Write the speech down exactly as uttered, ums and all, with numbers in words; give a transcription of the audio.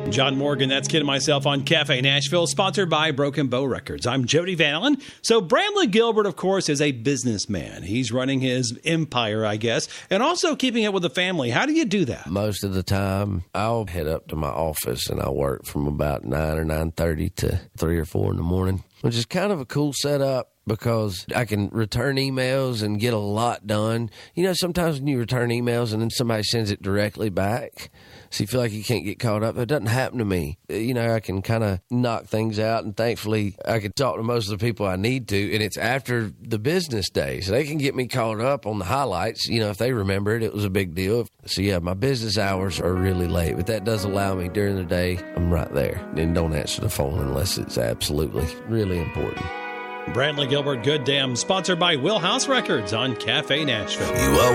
John Morgan, that's Kid and Myself on Cafe Nashville, sponsored by Broken Bow Records. I'm Jody Van Allen. So Brantley Gilbert, of course, is a businessman. He's running his empire, I guess, and also keeping it with the family. How do you do that? Most of the time, I'll head up to my office and I'll work from about nine or nine thirty to three or four in the morning, which is kind of a cool setup, because I can return emails and get a lot done. You know, sometimes when you return emails and then somebody sends it directly back, so you feel like you can't get caught up. It doesn't happen to me. You know, I can kind of knock things out, and thankfully I can talk to most of the people I need to, and it's after the business day, so they can get me caught up on the highlights. You know, if they remember it, it was a big deal. So yeah, my business hours are really late, but that does allow me during the day, I'm right there, and don't answer the phone unless it's absolutely really important. Brantley Gilbert, Good Damn, sponsored by Wheelhouse Records on Cafe Nashville. You